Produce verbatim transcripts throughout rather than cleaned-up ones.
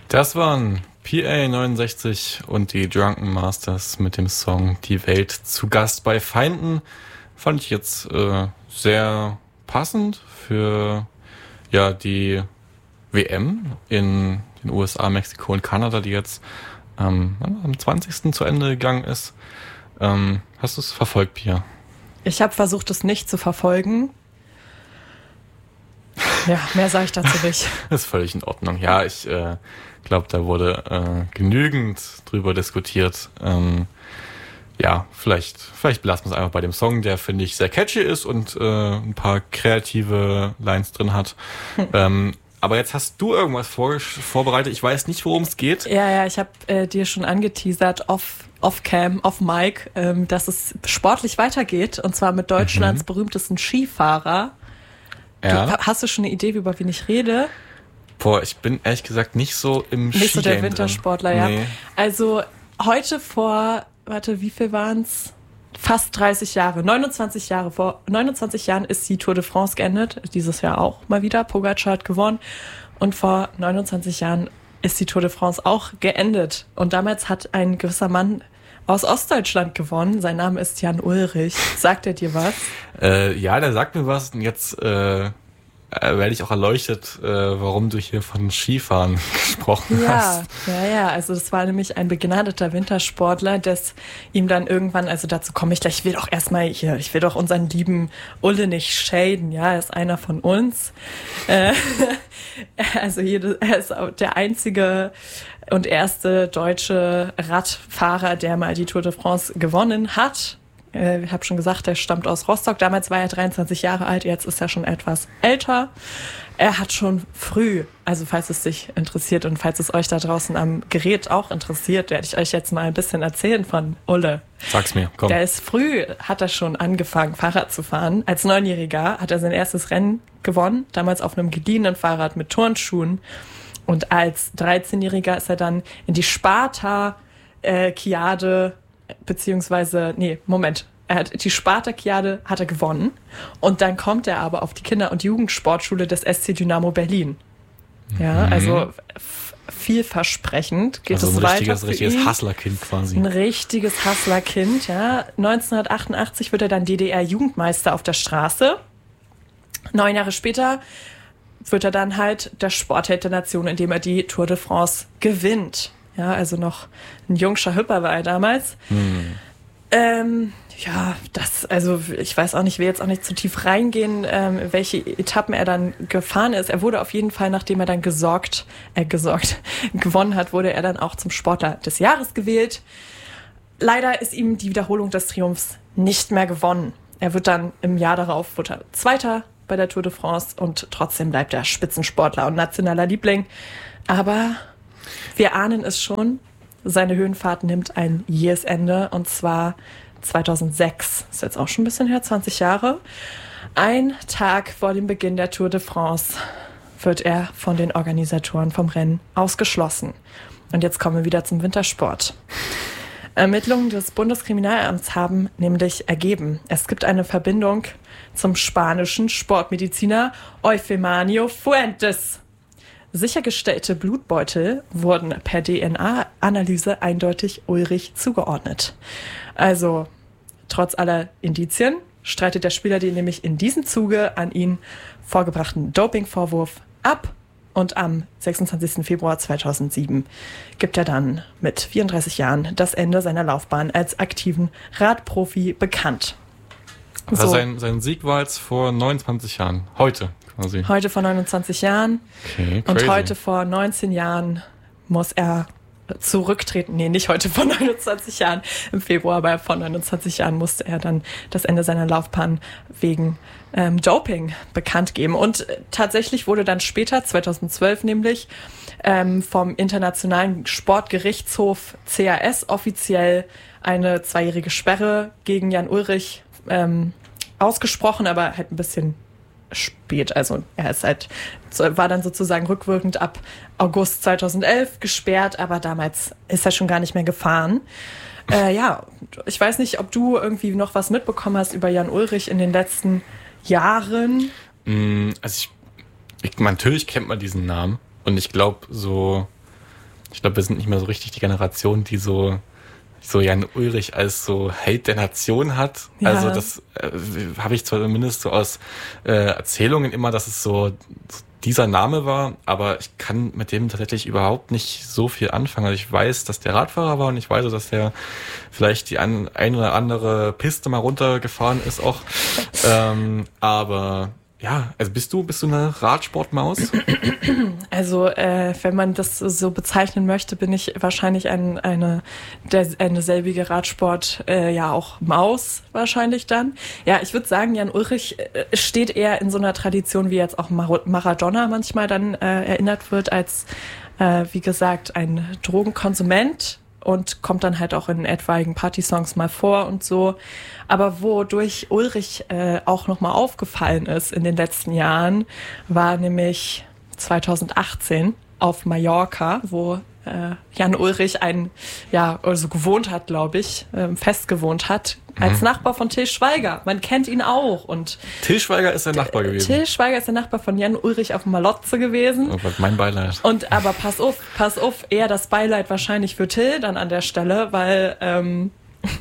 Das waren P A neunundsechzig und die Drunken Masters mit dem Song Die Welt zu Gast bei Feinden. Fand ich jetzt äh, sehr passend für ja die W M in den U S A, Mexiko und Kanada, die jetzt ähm, am zwanzigsten zu Ende gegangen ist. Ähm, hast du es verfolgt, Pia? Ich habe versucht, es nicht zu verfolgen. Ja, mehr sage ich dazu nicht. Das ist völlig in Ordnung. Ja, ich äh, glaube, da wurde äh, genügend drüber diskutiert. Ähm, ja, vielleicht, vielleicht belassen wir es einfach bei dem Song, der, finde ich, sehr catchy ist und äh, ein paar kreative Lines drin hat. Hm. Ähm, aber jetzt hast du irgendwas vor, vorbereitet. Ich weiß nicht, worum es geht. Ja, ja, ich habe äh, dir schon angeteasert, off, off-cam, off-mic, ähm, dass es sportlich weitergeht. Und zwar mit Deutschlands mhm. berühmtesten Skifahrer. Ja. Du, hast du schon eine Idee, über wen ich rede? Boah, ich bin ehrlich gesagt nicht so im Skigame Nicht so der Wintersportler, drin. ja. Nee. Also heute vor, warte, wie viel waren es? Fast dreißig Jahre, neunundzwanzig Jahre. Vor neunundzwanzig Jahren ist die Tour de France geendet. Dieses Jahr auch mal wieder. Pogacar hat gewonnen. Und vor neunundzwanzig Jahren ist die Tour de France auch geendet. Und damals hat ein gewisser Mann aus Ostdeutschland gewonnen. Sein Name ist Jan Ullrich. Sagt er dir was? Äh, ja, der sagt mir was. Und jetzt äh, werde ich auch erleuchtet, äh, warum du hier von Skifahren gesprochen ja, hast. Ja, ja, also das war nämlich ein begnadeter Wintersportler, das ihm dann irgendwann, also dazu komme ich gleich, ich will doch erstmal hier, ich will doch unseren lieben Ulle nicht shaden, ja, er ist einer von uns. Äh, also hier, er ist auch der einzige und erste deutsche Radfahrer, der mal die Tour de France gewonnen hat. Ich habe schon gesagt, er stammt aus Rostock. Damals war er dreiundzwanzig Jahre alt, jetzt ist er schon etwas älter. Er hat schon früh, also falls es dich interessiert und falls es euch da draußen am Gerät auch interessiert, werde ich euch jetzt mal ein bisschen erzählen von Ulle. Sag's mir, komm. Der ist früh, hat er schon angefangen, Fahrrad zu fahren. Als Neunjähriger hat er sein erstes Rennen gewonnen, damals auf einem geliehenen Fahrrad mit Turnschuhen. Und als dreizehnjähriger ist er dann in die Sparta-Kiade beziehungsweise, nee, Moment, er hat die Spartakiade hat er gewonnen und dann kommt er aber auf die Kinder- und Jugendsportschule des S C Dynamo Berlin. Ja, mhm. also f- vielversprechend geht also es ein weiter richtiges, für richtiges ihn. Hasslerkind quasi. Ein richtiges Hasslerkind, ja. neunzehnhundertachtundachtzig wird er dann D D R-Jugendmeister auf der Straße. Neun Jahre später wird er dann halt der Sportheld der Nation, indem er die Tour de France gewinnt. Ja, also noch ein jungscher Hüpper war er damals. Hm. Ähm, ja, das, also ich weiß auch nicht, ich will jetzt auch nicht zu tief reingehen, ähm, welche Etappen er dann gefahren ist. Er wurde auf jeden Fall, nachdem er dann gesorgt, äh, gesorgt, gewonnen hat, wurde er dann auch zum Sportler des Jahres gewählt. Leider ist ihm die Wiederholung des Triumphs nicht mehr gewonnen. Er wird dann im Jahr darauf wird er Zweiter bei der Tour de France und trotzdem bleibt er Spitzensportler und nationaler Liebling. Aber wir ahnen es schon, seine Höhenfahrt nimmt ein jähes Ende und zwar zweitausendsechs, ist jetzt auch schon ein bisschen her, zwanzig Jahre. Ein Tag vor dem Beginn der Tour de France wird er von den Organisatoren vom Rennen ausgeschlossen. Und jetzt kommen wir wieder zum Wintersport. Ermittlungen des Bundeskriminalamts haben nämlich ergeben, es gibt eine Verbindung zum spanischen Sportmediziner Eufemanio Fuentes. Sichergestellte Blutbeutel wurden per D N A-Analyse eindeutig Ullrich zugeordnet. Also, trotz aller Indizien streitet der Spieler den nämlich in diesem Zuge an ihn vorgebrachten Dopingvorwurf ab. Und am sechsundzwanzigsten Februar zweitausendsieben gibt er dann mit vierunddreißig Jahren das Ende seiner Laufbahn als aktiven Radprofi bekannt. Also so. sein, sein Sieg war jetzt vor neunundzwanzig Jahren, heute quasi. Heute vor neunundzwanzig Jahren. Okay, crazy. Und heute vor neunzehn Jahren muss er zurücktreten. Nee, nicht heute vor neunundzwanzig Jahren im Februar, aber vor neunundzwanzig Jahren musste er dann das Ende seiner Laufbahn wegen ähm, Doping bekannt geben. Und äh, tatsächlich wurde dann später, zweitausendzwölf nämlich, ähm, vom Internationalen Sportgerichtshof C A S offiziell eine zweijährige Sperre gegen Jan Ullrich ähm, ausgesprochen, aber halt ein bisschen spät. Also er ist halt, war dann sozusagen rückwirkend ab August zweitausendelf gesperrt, aber damals ist er schon gar nicht mehr gefahren. Äh, ja, ich weiß nicht, ob du irgendwie noch was mitbekommen hast über Jan Ullrich in den letzten Jahren. Also ich, ich natürlich kennt man diesen Namen und ich glaube so Ich glaube, wir sind nicht mehr so richtig die Generation, die so, so Jan Ullrich als so Held der Nation hat. Ja. Also das äh, habe ich zwar zumindest so aus äh, Erzählungen immer, dass es so dieser Name war, aber ich kann mit dem tatsächlich überhaupt nicht so viel anfangen. Also ich weiß, dass der Radfahrer war und ich weiß, dass der vielleicht die ein, ein oder andere Piste mal runtergefahren ist auch. ähm, aber ja, also bist du bist du eine Radsportmaus? Also äh, wenn man das so bezeichnen möchte, bin ich wahrscheinlich ein, eine der, eine selbige Radsport äh, ja auch Maus wahrscheinlich dann. Ja, ich würde sagen, Jan Ullrich äh, steht eher in so einer Tradition, wie jetzt auch Mar- Maradona manchmal dann äh, erinnert wird, als äh, wie gesagt ein Drogenkonsument. Und kommt dann halt auch in etwaigen Partysongs mal vor und so. Aber wodurch Ullrich äh, auch nochmal aufgefallen ist in den letzten Jahren, war nämlich zweitausendachtzehn auf Mallorca, wo äh, Jan Ullrich ein, ja, also gewohnt hat, glaube ich, ähm, fest gewohnt hat, mhm. als Nachbar von Till Schweiger. Man kennt ihn auch. Und Till Schweiger ist der Nachbar gewesen. Till Schweiger ist der Nachbar von Jan Ullrich auf Malotze gewesen. Oh Gott, mein Beileid. Und aber pass auf, pass auf, eher das Beileid wahrscheinlich für Till dann an der Stelle, weil ähm,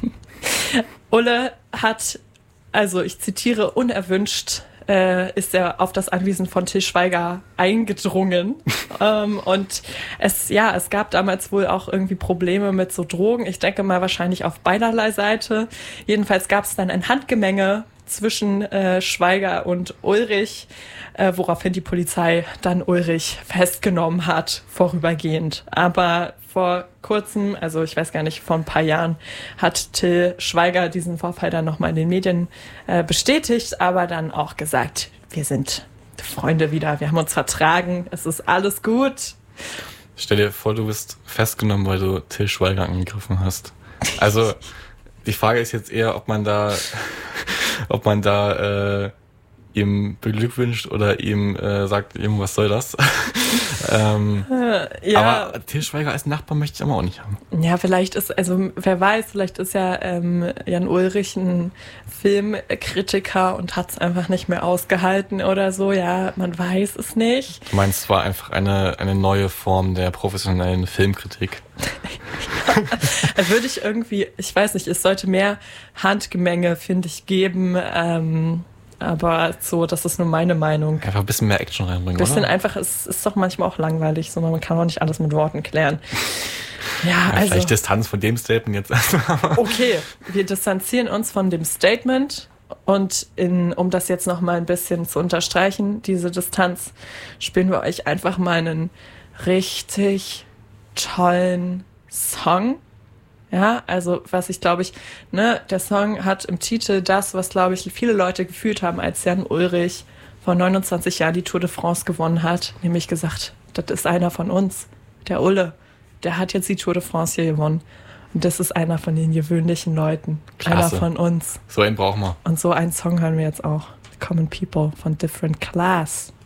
Ulle hat, also ich zitiere, unerwünscht äh, ist er auf das Anwesen von Till Schweiger eingedrungen. ähm, und es, ja, es gab damals wohl auch irgendwie Probleme mit so Drogen. Ich denke mal wahrscheinlich auf beiderlei Seite. Jedenfalls gab es dann ein Handgemenge zwischen äh, Schweiger und Ullrich, äh, woraufhin die Polizei dann Ullrich festgenommen hat, vorübergehend. Aber vor kurzem, also ich weiß gar nicht, vor ein paar Jahren, hat Till Schweiger diesen Vorfall dann nochmal in den Medien äh, bestätigt, aber dann auch gesagt, wir sind Freunde wieder, wir haben uns vertragen, es ist alles gut. Stell dir vor, du bist festgenommen, weil du Till Schweiger angegriffen hast. Also die Frage ist jetzt eher, ob man da, ob man da äh, ihm beglückwünscht oder ihm äh, sagt, ihm, was soll das? ähm, äh, ja. Aber Till Schweiger als Nachbar möchte ich aber auch nicht haben. Ja, vielleicht ist, also wer weiß, vielleicht ist ja ähm, Jan Ullrich ein Filmkritiker und hat es einfach nicht mehr ausgehalten oder so. Ja, man weiß es nicht. Du meinst, es war einfach eine, eine neue Form der professionellen Filmkritik. ja, würde ich irgendwie, ich weiß nicht, es sollte mehr Handgemenge, finde ich, geben. Ähm, aber so, das ist nur meine Meinung. Einfach ein bisschen mehr Action reinbringen, Ein bisschen oder? einfach, es ist doch manchmal auch langweilig, so man kann auch nicht alles mit Worten klären. Ja, ja, also. Vielleicht Distanz von dem Statement jetzt erstmal. Okay, wir distanzieren uns von dem Statement und in, um das jetzt noch mal ein bisschen zu unterstreichen, diese Distanz, spielen wir euch einfach mal einen richtig tollen Song. Ja, also was ich glaube ich, ne, der Song hat im Titel das, was glaube ich viele Leute gefühlt haben, als Jan Ullrich vor neunundzwanzig Jahren die Tour de France gewonnen hat, nämlich gesagt, das ist einer von uns, der Ulle, der hat jetzt die Tour de France hier gewonnen und das ist einer von den gewöhnlichen Leuten, Klasse. Einer von uns. So einen brauchen wir. Und so einen Song hören wir jetzt auch, Common People von Different Class.